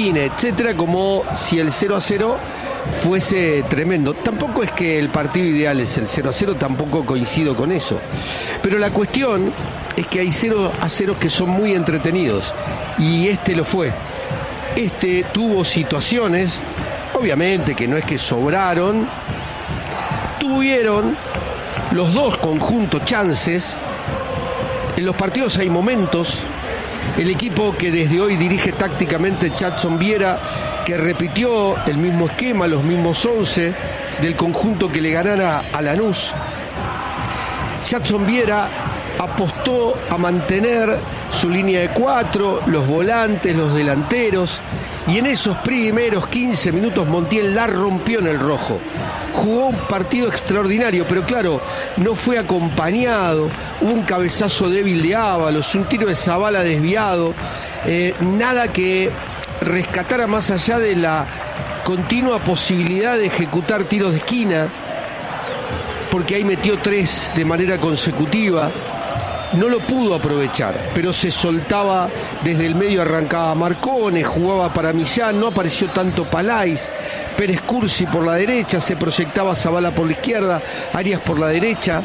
esquina, etcétera, como si el 0-0 fuese tremendo. Tampoco es que el partido ideal es el 0-0, tampoco coincido con eso. Pero la cuestión es que hay 0-0 que son muy entretenidos, y este lo fue. Este tuvo situaciones, obviamente que no es que sobraron, tuvieron los dos conjuntos chances. En los partidos hay momentos. El equipo que desde hoy dirige tácticamente Jadson Viera, que repitió el mismo esquema, los mismos 11 del conjunto que le ganara a Lanús. Jadson Viera apostó a mantener su línea de 4, los volantes, los delanteros, y en esos primeros 15 minutos Montiel la rompió en el rojo. Jugó un partido extraordinario, pero claro, no fue acompañado. Hubo un cabezazo débil de Ábalos, un tiro de Zabala desviado, nada que rescatara más allá de la continua posibilidad de ejecutar tiros de esquina, porque ahí metió 3 de manera consecutiva. No lo pudo aprovechar, pero se soltaba desde el medio, arrancaba Marcone, jugaba para Millán, no apareció tanto Palais, Pérez Cursi por la derecha, se proyectaba Zabala por la izquierda, Arias por la derecha,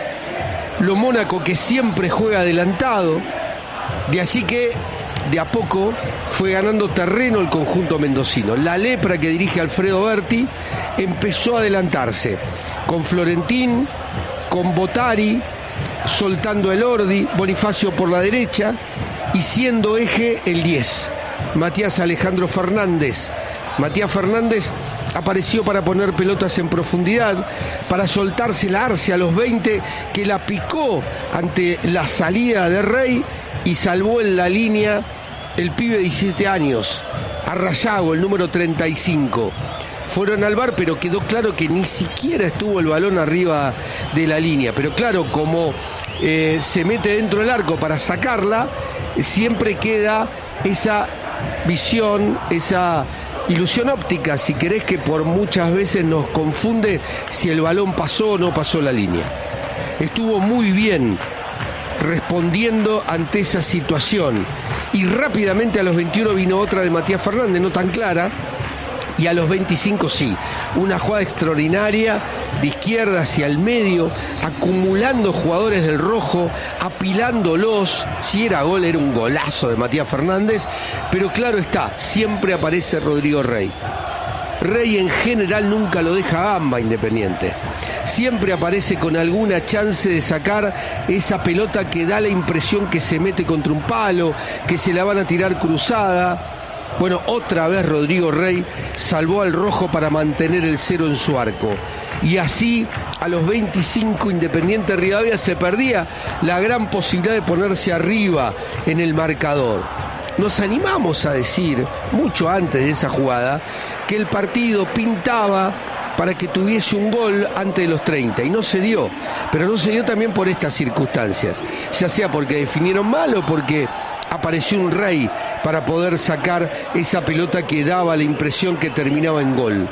lo Mónaco que siempre juega adelantado, de allí que de a poco fue ganando terreno el conjunto mendocino. La lepra que dirige Alfredo Berti empezó a adelantarse, con Florentín, con Botari, soltando el Ordi, Bonifacio por la derecha y siendo eje el 10, Matías Alejandro Fernández. Matías Fernández apareció para poner pelotas en profundidad, para soltársela a Arce a los 20, que la picó ante la salida de Rey y salvó en la línea el pibe de 17 años, Arrayago, el número 35. Fueron al VAR, pero quedó claro que ni siquiera estuvo el balón arriba de la línea. Pero claro, como se mete dentro del arco para sacarla, siempre queda esa visión, esa ilusión óptica, si querés, que por muchas veces nos confunde si el balón pasó o no pasó la línea. Estuvo muy bien respondiendo ante esa situación. Y rápidamente a los 21 vino otra de Matías Fernández, no tan clara. Y a los 25 sí, una jugada extraordinaria de izquierda hacia el medio, acumulando jugadores del rojo, apilándolos. Si era gol, era un golazo de Matías Fernández, pero claro está, siempre aparece Rodrigo Rey. Rey en general nunca lo deja gamba Independiente. Siempre aparece con alguna chance de sacar esa pelota que da la impresión que se mete contra un palo, que se la van a tirar cruzada. Bueno, otra vez Rodrigo Rey salvó al rojo para mantener el 0 en su arco. Y así, a los 25, Independiente Rivadavia se perdía la gran posibilidad de ponerse arriba en el marcador. Nos animamos a decir, mucho antes de esa jugada, que el partido pintaba para que tuviese un gol antes de los 30, y no se dio. Pero no se dio también por estas circunstancias, ya sea porque definieron mal o porque apareció un Rey para poder sacar esa pelota que daba la impresión que terminaba en gol.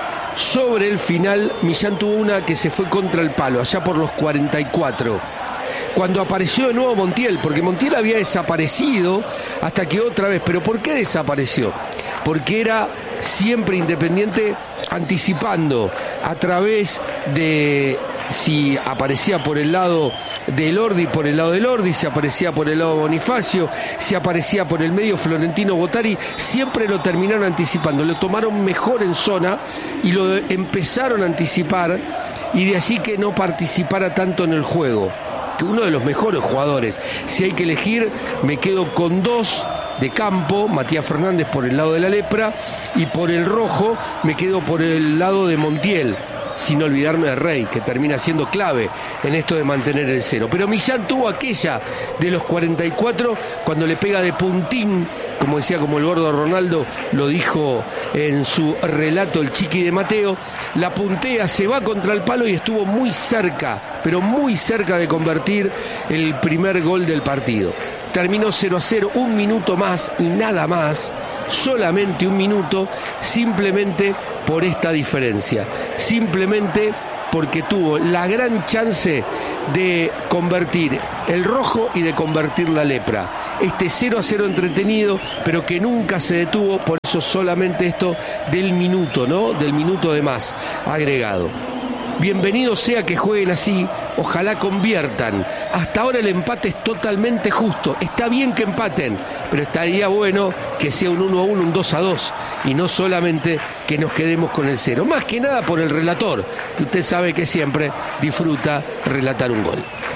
Sobre el final, Millán tuvo una que se fue contra el palo, allá por los 44, cuando apareció de nuevo Montiel, porque Montiel había desaparecido hasta que otra vez. ¿Pero por qué desapareció? Porque era siempre Independiente anticipando a través de, si aparecía por el lado del Ordi, por el lado del Ordi, si aparecía por el lado de Bonifacio, si aparecía por el medio Florentino Botari, siempre lo terminaron anticipando, lo tomaron mejor en zona y lo empezaron a anticipar, y de allí que no participara tanto en el juego. Que uno de los mejores jugadores, si hay que elegir, me quedo con dos de campo, Matías Fernández por el lado de la lepra, y por el rojo me quedo por el lado de Montiel, sin olvidarme de Rey, que termina siendo clave en esto de mantener el 0. Pero Millán tuvo aquella de los 44, cuando le pega de puntín, como decía, como el gordo Ronaldo lo dijo en su relato el Chiqui de Mateo, la puntea, se va contra el palo y estuvo muy cerca, pero muy cerca de convertir el primer gol del partido. Terminó 0-0, un minuto más y nada más, solamente un minuto, simplemente por esta diferencia, simplemente porque tuvo la gran chance de convertir el rojo y de convertir la lepra. este 0-0 entretenido, pero que nunca se detuvo, por eso solamente esto del minuto, ¿no? Del minuto de más agregado. Bienvenido sea que jueguen así, ojalá conviertan. Hasta ahora el empate es totalmente justo, está bien que empaten, pero estaría bueno que sea un 1-1, un 2-2, y no solamente que nos quedemos con el 0. Más que nada por el relator, que usted sabe que siempre disfruta relatar un gol.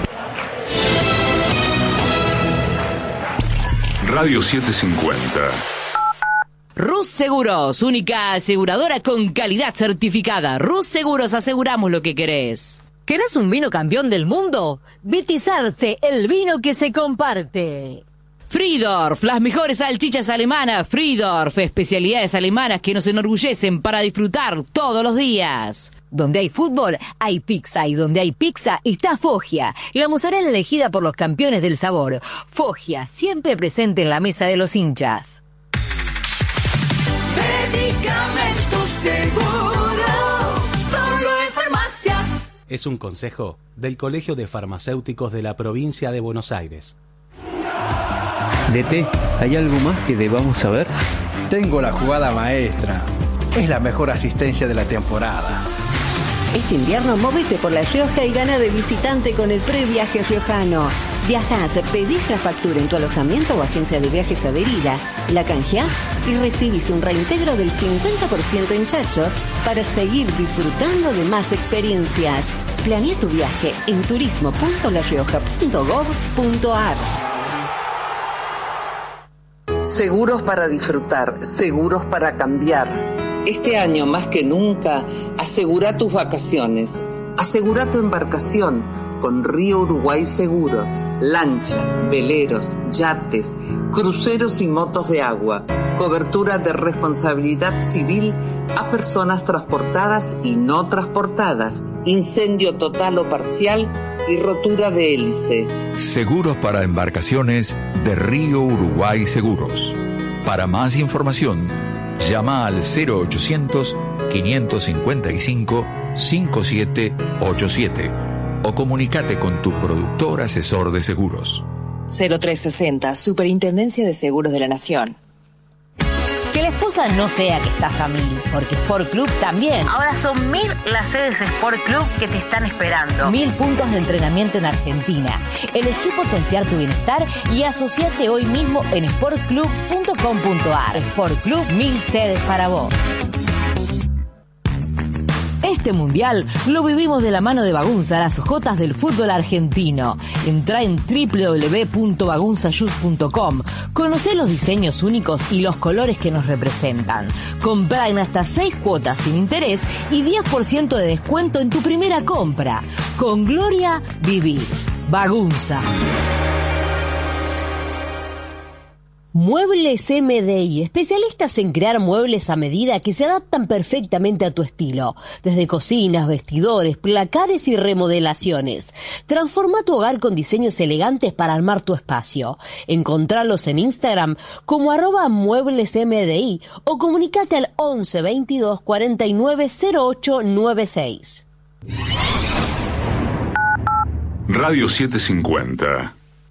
Radio 750. Rus Seguros, única aseguradora con calidad certificada. Rus Seguros, aseguramos lo que querés. ¿Querés un vino campeón del mundo? Vitizarte, el vino que se comparte. Friedorf, las mejores salchichas alemanas. Friedorf, especialidades alemanas que nos enorgullecen para disfrutar todos los días. Donde hay fútbol, hay pizza, y donde hay pizza está Foggia, la mozzarella elegida por los campeones del sabor. Foggia, siempre presente en la mesa de los hinchas. Medicamentos Seguro, solo en farmacias. Es un consejo del Colegio de Farmacéuticos de la provincia de Buenos Aires. DT, ¿hay algo más que debamos saber? Tengo la jugada maestra. Es la mejor asistencia de la temporada. Este invierno móvete por La Rioja y gana de visitante con el previaje riojano. Viajás, pedís la factura en tu alojamiento o agencia de viajes adherida, la canjeás y recibís un reintegro del 50% en chachos para seguir disfrutando de más experiencias. Planea tu viaje en turismo.larioja.gov.ar. Seguros para disfrutar, seguros para cambiar. Este año más que nunca, asegura tus vacaciones. Asegura tu embarcación con Río Uruguay Seguros. Lanchas, veleros, yates, cruceros y motos de agua. Cobertura de responsabilidad civil a personas transportadas y no transportadas. Incendio total o parcial y rotura de hélice. Seguros para embarcaciones de Río Uruguay Seguros. Para más información, llama al 0800-555-5787 o comunícate con tu productor asesor de seguros. 0360, Superintendencia de Seguros de la Nación. Que la excusa no sea que estás a 1000, porque Sport Club también. Ahora son 1000 las sedes Sport Club que te están esperando. 1000 puntos de entrenamiento en Argentina. Elegí potenciar tu bienestar y asociate hoy mismo en sportclub.com.ar. Sport Club, 1000 sedes para vos. Este mundial lo vivimos de la mano de Bagunza, las jotas del fútbol argentino. Entrá en www.bagunzashoes.com. Conocé los diseños únicos y los colores que nos representan. Comprá en hasta 6 cuotas sin interés y 10% de descuento en tu primera compra. Con gloria, vivir. Bagunza. Muebles MDI, especialistas en crear muebles a medida que se adaptan perfectamente a tu estilo. Desde cocinas, vestidores, placares y remodelaciones. Transforma tu hogar con diseños elegantes para armar tu espacio. Encontralos en Instagram como @mueblesmdi o comunicate al 11 22 49 08 96. Radio 750.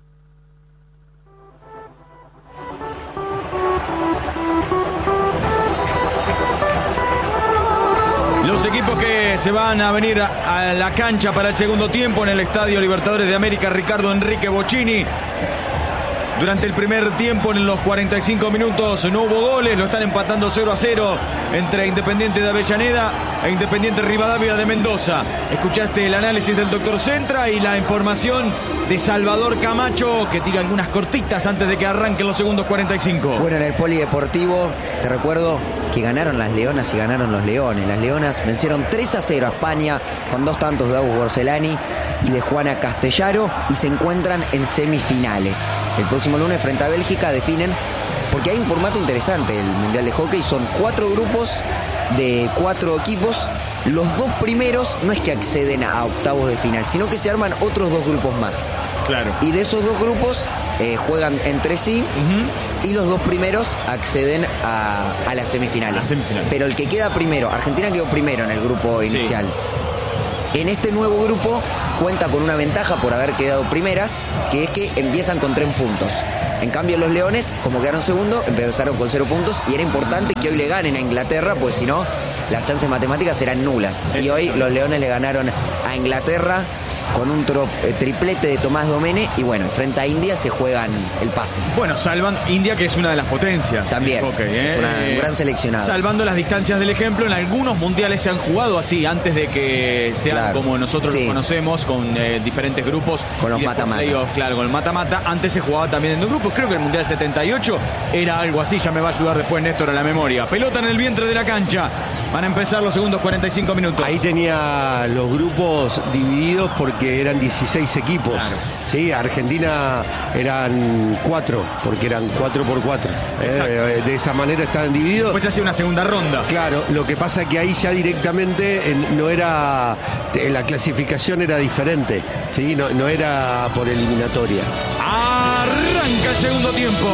Los equipos que se van a venir a la cancha para el segundo tiempo en el Estadio Libertadores de América Ricardo Enrique Bocchini. Durante el primer tiempo, en los 45 minutos, no hubo goles. Lo están empatando 0-0 entre Independiente de Avellaneda e Independiente Rivadavia de Mendoza. Escuchaste el análisis del doctor Centra y la información de Salvador Camacho, que tira algunas cortitas antes de que arranquen los segundos 45. Bueno, en el polideportivo, te recuerdo que ganaron las Leonas y ganaron los Leones. Las Leonas vencieron 3-0 a España con 2 tantos de Agus Borzelani y de Juana Castellaro y se encuentran en semifinales. El próximo lunes frente a Bélgica definen, porque hay un formato interesante el Mundial de Hockey, son 4 grupos de 4 equipos. Los 2 primeros no es que acceden a octavos de final, sino que se arman otros 2 grupos más. Claro. Y de esos 2 grupos juegan entre sí, y los 2 primeros acceden a las semifinales. Pero el que queda primero, Argentina quedó primero en el grupo inicial. En este nuevo grupo cuenta con una ventaja por haber quedado primeras, que es que empiezan con 3 puntos. En cambio los Leones, como quedaron segundo, empezaron con 0 puntos y era importante que hoy le ganen a Inglaterra, pues si no, las chances matemáticas eran nulas. Y hoy los Leones le ganaron a Inglaterra con un triplete de Tomás Domene y bueno, frente a India se juegan el pase. Bueno, salvan India, que es una de las potencias. También, es un gran seleccionado. Salvando las distancias del ejemplo, en algunos mundiales se han jugado así, antes de que sean como nosotros lo conocemos, con diferentes grupos. Con los mata-mata. Claro, con el mata-mata. Antes se jugaba también en 2 grupos, creo que el Mundial 78 era algo así, ya me va a ayudar después Néstor a la memoria. Pelota en el vientre de la cancha. Van a empezar los segundos 45 minutos. Ahí tenía los grupos divididos porque eran 16 equipos. Claro. Sí, Argentina eran 4, porque eran 4x4. De esa manera estaban divididos. Después se hacía una segunda ronda. Claro, lo que pasa es que ahí ya directamente no era, la clasificación era diferente, ¿sí? No era por eliminatoria. Arranca el segundo tiempo.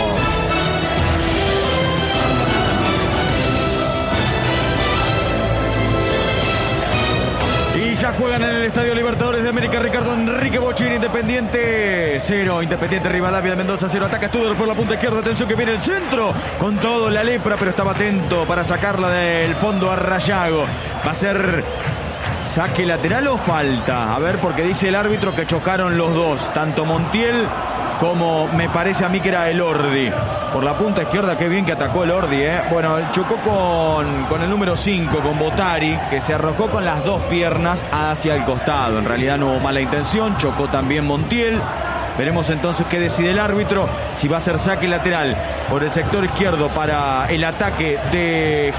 Ya juegan en el Estadio Libertadores de América Ricardo Enrique Bochini. Independiente 0, Independiente Rivadavia de Mendoza 0. Ataca Studer por la punta izquierda. Atención que viene el centro. Con todo la lepra, pero estaba atento para sacarla del fondo a Rayago. Va a ser saque lateral o falta. A ver, porque dice el árbitro que chocaron los dos. Tanto Montiel como me parece a mí que era el Ordi. Por la punta izquierda, qué bien que atacó el Ordi, Bueno, chocó con el número 5, con Botari, que se arrojó con las 2 piernas hacia el costado. En realidad no hubo mala intención, chocó también Montiel. Veremos entonces qué decide el árbitro, si va a ser saque lateral por el sector izquierdo para el ataque de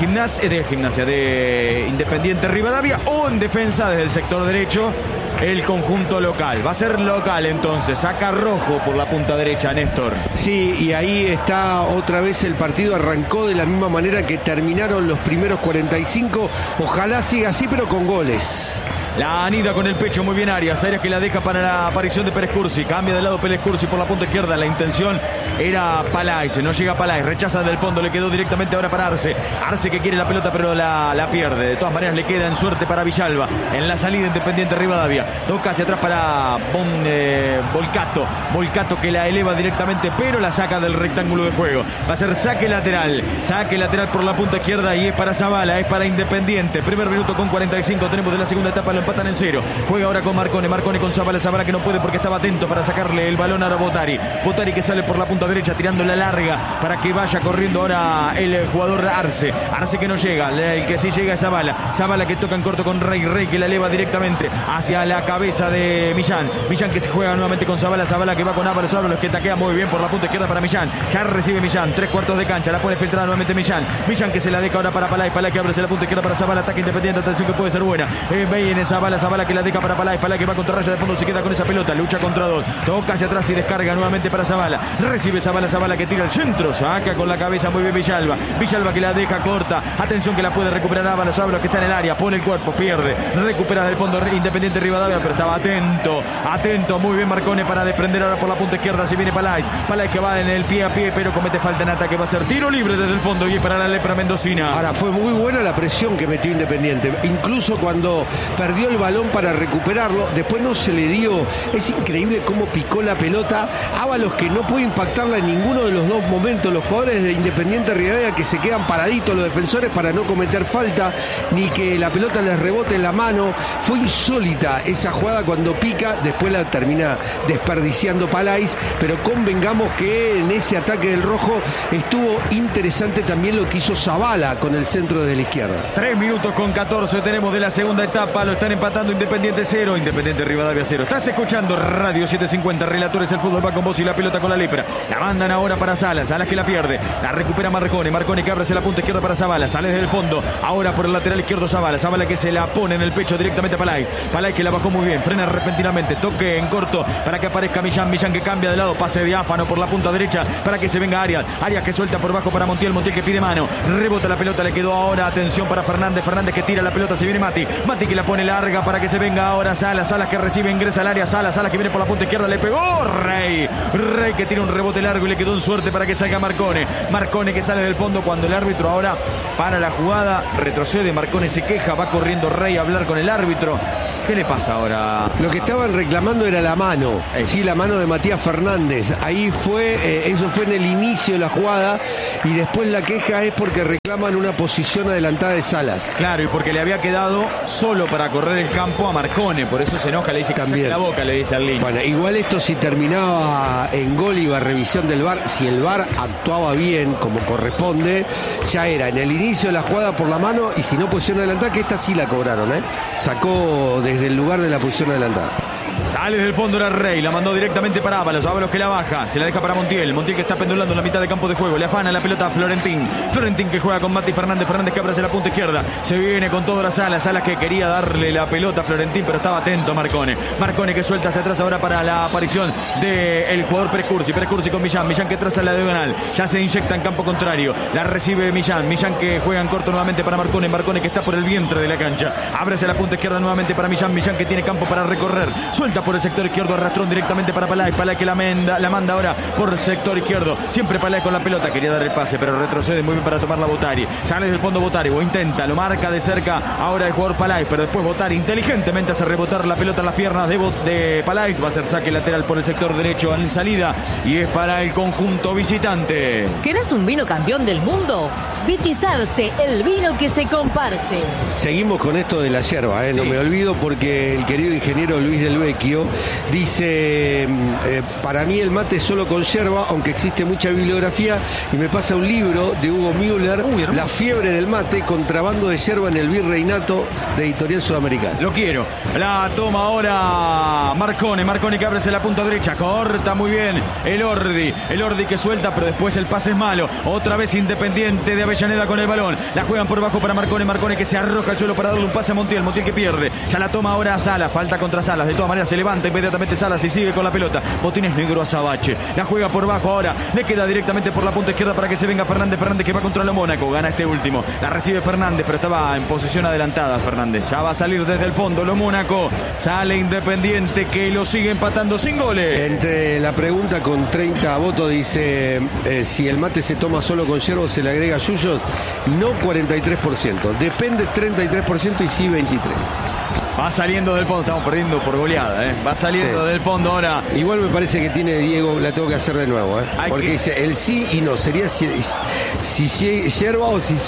Independiente Rivadavia, o en defensa desde el sector derecho el conjunto local. Va a ser local entonces, saca Rojo por la punta derecha, Néstor. Sí, y ahí está otra vez el partido, arrancó de la misma manera que terminaron los primeros 45, ojalá siga así pero con goles. La anida con el pecho, muy bien Arias que la deja para la aparición de Pérez Cursi. Cambia de lado Pérez Cursi por la punta izquierda. La intención era Palais, no llega Palais, rechaza del fondo, le quedó directamente ahora para Arce. Arce que quiere la pelota pero la pierde. De todas maneras le queda en suerte para Villalba. En la salida Independiente Rivadavia. Toca hacia atrás para Volcato. Volcato que la eleva directamente pero la saca del rectángulo de juego. Va a ser saque lateral. Saque lateral por la punta izquierda y es para Zavala, es para Independiente. Primer minuto con 45 tenemos de la segunda etapa. Lo empatan en 0. Juega ahora con Marcone con Zavala. Zavala que no puede porque estaba atento para sacarle el balón a Botari. Botari que sale por la punta derecha tirando la larga para que vaya corriendo ahora el jugador Arce. Arce que no llega, el que sí llega es Zavala. Zavala que toca en corto con Rey. Rey que la eleva directamente hacia la cabeza de Millán. Millán que se juega nuevamente con Zavala. Zavala que va con Ábalos. Ábalos que taquea muy bien por la punta izquierda para Millán. Ya recibe Millán, 3/4 de cancha. La pone filtrada nuevamente Millán. Millán que se la deja ahora para Palay. Palay que abre la punta izquierda para Zavala. Ataque Independiente. Atención que puede ser buena. Viene Zavala que la deja para Palay. Palay que va contra raya de fondo. Se queda con esa pelota. Lucha contra 2. Toca hacia atrás y descarga nuevamente para Zavala. Recibe Zavala que tira el centro. Saca con la cabeza muy bien Villalba. Villalba que la deja corta. Atención que la puede recuperar Ábalos. Ábalos que está en el área. Pone el cuerpo. Pierde. Recupera del fondo Independiente Rivadavia. Pero estaba atento. Atento. Muy bien Marcone para desprender ahora por la punta izquierda. Si viene Palay. Palay que va en el pie a pie. Pero comete falta en ataque. Va a ser tiro libre desde el fondo. Y para la lepra mendocina. Ahora fue muy buena la presión que metió Independiente. Incluso cuando perdió el balón para recuperarlo, después no se le dio. Es increíble cómo picó la pelota. Ábalos que no puede impactarla en ninguno de los dos momentos. Los jugadores de Independiente Rivadavia que se quedan paraditos, los defensores, para no cometer falta ni que la pelota les rebote en la mano. Fue insólita esa jugada cuando pica. Después la termina desperdiciando Palais, pero convengamos que en ese ataque del Rojo estuvo interesante también lo que hizo Zavala con el centro de la izquierda. 3 minutos con 14 tenemos de la segunda etapa. Lo están empatando Independiente 0, Independiente Rivadavia 0. Estás escuchando Radio 750, Relatores, el fútbol va con vos y la pelota con la lepra. La mandan ahora para Salas, Salas que la pierde. La recupera Marcone, Marcone que abre hacia la punta izquierda para Zavala. Sale desde el fondo, ahora por el lateral izquierdo Zavala. Zavala que se la pone en el pecho directamente a Palais. Palais que la bajó muy bien, frena repentinamente. Toque en corto para que aparezca Millán. Millán que cambia de lado, pase diáfano por la punta derecha para que se venga Arias. Arias que suelta por bajo para Montiel. Montiel que pide mano. Rebota la pelota, le quedó ahora. Atención para Fernández. Fernández que tira la pelota, se viene Mati. Mati que la pone larga para que se venga ahora Salas. Salas que recibe, ingresa al área. Salas que viene por la punta izquierda, le pegó Rey. Rey que tira un rebote largo y le quedó en suerte para que salga Marcone. Marcone que sale del fondo cuando el árbitro ahora para la jugada. Retrocede, Marcone se queja, va corriendo Rey a hablar con el árbitro. ¿Qué le pasa ahora? Lo que estaban reclamando era la mano. Sí, la mano de Matías Fernández. Ahí fue, eso fue en el inicio de la jugada. Y después la queja es porque reclaman una posición adelantada de Salas. Claro, y porque le había quedado solo para correr el campo a Marcone. Por eso se enoja, le dice que saque la boca, le dice al línea. Bueno, igual esto si terminaba en gol iba a revisión del VAR. Si el VAR actuaba bien, como corresponde, ya era en el inicio de la jugada por la mano. Y si no, posición adelantada, que esta sí la cobraron, ¿eh? Sacó desde el lugar de la posición adelantada. Sale del fondo era Rey, la mandó directamente para Ábalos. Ábalos que la baja, se la deja para Montiel. Montiel que está pendulando en la mitad de campo de juego. Le afana la pelota a Florentín. Florentín que juega con Mati Fernández. Fernández que abre hacia la punta izquierda. Se viene con todo la Salas. Salas que quería darle la pelota a Florentín, pero estaba atento Marcone. Marcone que suelta hacia atrás ahora para la aparición del jugador Precursi. Precursi con Millán. Millán que traza la diagonal. Ya se inyecta en campo contrario. La recibe Millán. Millán que juega en corto nuevamente para Marcone. Marcone que está por el vientre de la cancha. Abre hacia la punta izquierda nuevamente para Millán. Millán que tiene campo para recorrer. Suelta por el sector izquierdo. Arrastrón directamente para Palay. Palay que la manda ahora por sector izquierdo. Siempre Palay con la pelota. Quería dar el pase, pero retrocede muy bien para tomar la Botari. Sale del fondo Botari. O intenta. Lo marca de cerca ahora el jugador Palay. Pero después Botari inteligentemente hace rebotar la pelota en las piernas de Palay. Va a ser saque lateral por el sector derecho en salida. Y es para el conjunto visitante. ¿Querés un vino campeón del mundo? Vitizarte, el vino que se comparte. Seguimos con esto de la yerba, no me olvido porque el querido ingeniero Luis del Vecchio dice, para mí el mate es solo con yerba, aunque existe mucha bibliografía, y me pasa un libro de Hugo Müller, La fiebre del mate, contrabando de yerba en el virreinato, de Editorial Sudamericana. Lo quiero. La toma ahora Marcone. Marcone que abre hacia la punta derecha. Corta muy bien el Ordi que suelta, pero después el pase es malo. Otra vez Independiente de Avellaneda con el balón. La juegan por bajo para Marcone. Marcone que se arroja al suelo para darle un pase a Montiel. Montiel que pierde. Ya la toma ahora a Salas. Falta contra Salas. De todas maneras se levanta inmediatamente Salas y sigue con la pelota. Botines negro a Sabache. La juega por bajo ahora. Le queda directamente por la punta izquierda para que se venga Fernández. Fernández que va contra lo Mónaco. Gana este último. La recibe Fernández, pero estaba en posición adelantada Fernández. Ya va a salir desde el fondo lo Mónaco. Sale Independiente que lo sigue empatando sin goles. Entre la pregunta con 30 votos dice si el mate se toma solo con yerba o se le agrega yuyos. No 43%. Depende 33% y sí 23%. Va saliendo del fondo, estamos perdiendo por goleada, Va saliendo del fondo ahora. Igual me parece que tiene Diego, la tengo que hacer de nuevo, porque dice el sí y no, sería si yerba o si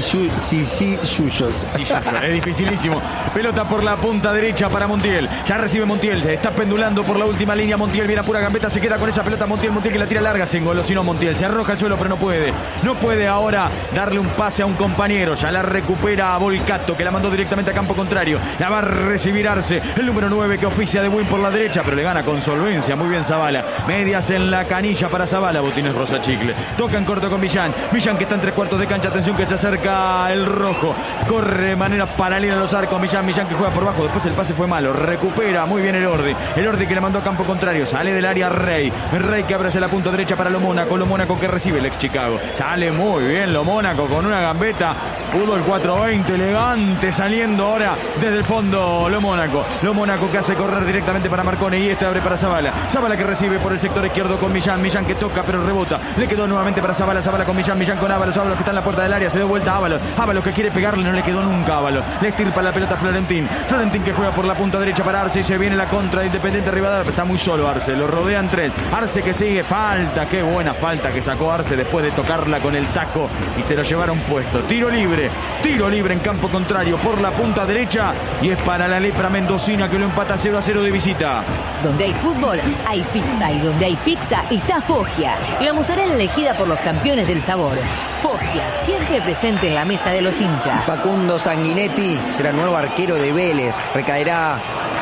yuyos. Es dificilísimo. Pelota por la punta derecha para Montiel. Ya recibe Montiel, está pendulando por la última línea. Montiel viene a pura gambeta, se queda con esa pelota Montiel que la tira larga, se engolosinó Montiel. Se arroja al suelo, pero no puede. No puede ahora darle un pase a un compañero. Ya la recupera a Volcato, que la mandó directamente a campo contrario. La va a recibir Arce, el número 9 que oficia de Win por la derecha, pero le gana con solvencia. Muy bien Zavala. Medias en la canilla para Zavala. Botines Rosa Chicle. Toca en corto con Millán. Millán que está en 3/4 de cancha. Atención que se acerca el rojo. Corre de manera paralela a los arcos. Millán que juega por bajo. Después el pase fue malo. Recupera muy bien el Ordi que le mandó a campo contrario. Sale del área Rey. Rey que abre hacia la punta derecha para lo Mónaco. Lo Mónaco que recibe el ex Chicago. Sale muy bien lo Mónaco con una gambeta. Fútbol 420. Elegante saliendo ahora desde el fondo. Lo Mónaco que hace correr directamente para Marcone y abre para Zavala. Zavala que recibe por el sector izquierdo con Millán. Millán que toca pero rebota. Le quedó nuevamente para Zavala. Zavala con Millán. Millán con Ábalos. Ábalos que está en la puerta del área. Se dio vuelta a Ábalos. Ábalos que quiere pegarle. No le quedó nunca a Ábalos. Le estirpa la pelota a Florentín. Florentín que juega por la punta derecha para Arce y se viene la contra de Independiente Rivadavia. Está muy solo Arce. Lo rodean tres. Arce que sigue. Falta. Qué buena falta que sacó Arce después de tocarla con el taco y se lo llevaron puesto. Tiro libre en campo contrario por la punta derecha y es para la Lepra mendocina que lo empata 0-0 de visita. Donde hay fútbol, hay pizza. Y donde hay pizza, está Foggia. La mozzarella elegida por los campeones del sabor. Foggia, siempre presente en la mesa de los hinchas. Facundo Sanguinetti será nuevo arquero de Vélez. Recaerá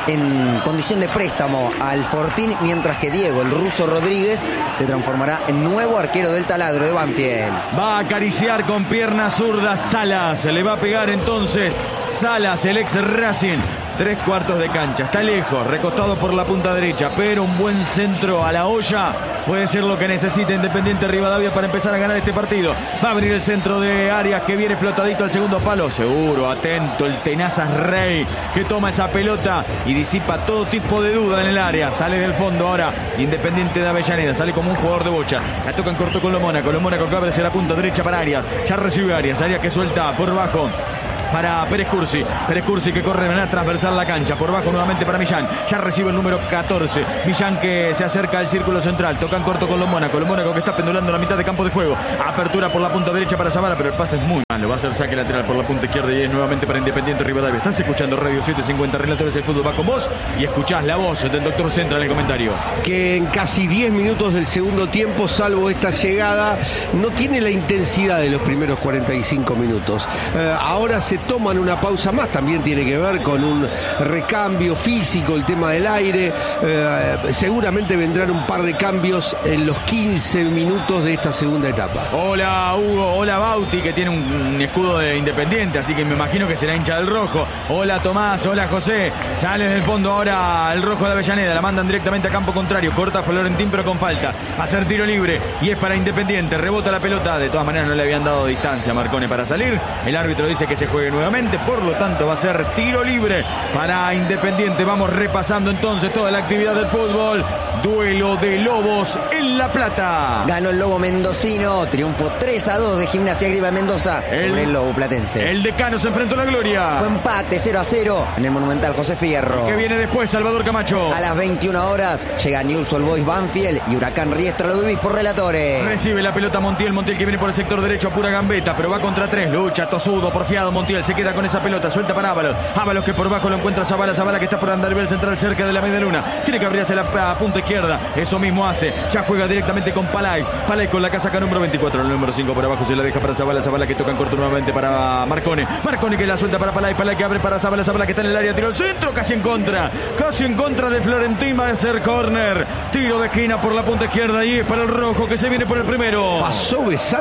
en condición de préstamo al Fortín, mientras que Diego, el ruso Rodríguez, se transformará en nuevo arquero del Taladro de Banfield. Va a acariciar con pierna zurda Salas. Le va a pegar entonces Salas, el ex Racing. 3/4 de cancha, está lejos, recostado por la punta derecha, pero un buen centro a la olla puede ser lo que necesita Independiente Rivadavia para empezar a ganar este partido. Va a abrir el centro de Arias que viene flotadito al segundo palo, seguro, atento el tenazas Rey que toma esa pelota y disipa todo tipo de duda en el área. Sale del fondo ahora Independiente de Avellaneda, sale como un jugador de bocha, la toca en corto con lo Mónaco que abre hacia la punta derecha para Arias, ya recibe Arias que suelta por bajo para Pérez Cursi. Pérez Cursi que corre de manera transversal la cancha. Por bajo nuevamente para Millán. Ya recibe el número 14. Millán que se acerca al círculo central. Tocan corto con los Mónaco. Los Mónaco que está pendulando la mitad de campo de juego. Apertura por la punta derecha para Zavala, pero el pase es muy malo. Va a ser saque lateral por la punta izquierda y es nuevamente para Independiente Rivadavia. Estás escuchando Radio 750, Relatores del Fútbol va con vos y escuchás la voz del doctor Central en el comentario. Que en casi 10 minutos del segundo tiempo, salvo esta llegada, no tiene la intensidad de los primeros 45 minutos. Ahora se toman una pausa más, también tiene que ver con un recambio físico, el tema del aire. Seguramente vendrán un par de cambios en los 15 minutos de esta segunda etapa. Hola Hugo, hola Bauti, que tiene un escudo de Independiente, así que me imagino que será hincha del rojo. Hola Tomás, hola José. Sale del fondo ahora el rojo de Avellaneda, la mandan directamente a campo contrario. Corta Florentín pero con falta. Va a ser tiro libre y es para Independiente. Rebota la pelota, de todas maneras no le habían dado distancia a Marcone para salir. El árbitro dice que se juegue nuevamente, por lo tanto va a ser tiro libre para Independiente. Vamos repasando entonces toda la actividad del fútbol. Duelo de Lobos en La Plata. Ganó el Lobo mendocino, triunfo 3-2 de Gimnasia Grima Mendoza sobre el Lobo platense. El Decano se enfrentó a la gloria. Fue empate 0-0 en el Monumental José Fierro. ¿Qué viene después, Salvador Camacho? A las 21 horas llega Newell's Old Boys Banfield y Huracán Riestra. Lo vivís por Relatores. Recibe la pelota Montiel que viene por el sector derecho a pura gambeta, pero va contra tres, lucha, tosudo, porfiado. Montiel se queda con esa pelota, suelta para Ábalos. Ábalos que por bajo lo encuentra Zavala. Zavala que está por andar el central cerca de la media luna. Tiene que abrirse la punta izquierda. Eso mismo hace. Ya juega directamente con Palais. Palais con la casaca número 24. El número 5 por abajo se la deja para Zavala. Zavala que toca en corto nuevamente para Marcone. Marcone que la suelta para Palais. Palais que abre para Zavala. Zavala que está en el área. Tiro al centro. Casi en contra. Casi en contra de Florentín. Va a ser córner. Tiro de esquina por la punta izquierda. Y es para el rojo que se viene por el primero. Pasó besando